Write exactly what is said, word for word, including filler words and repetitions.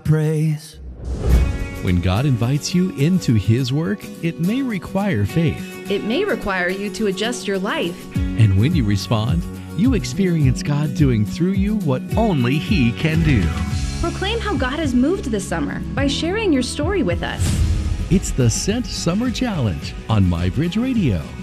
praise. When God invites you into His work, it may require faith. It may require you to adjust your life. And when you respond, you experience God doing through you what only He can do. Proclaim how God has moved this summer by sharing your story with us. It's the Sent Summer Challenge on MyBridge Radio.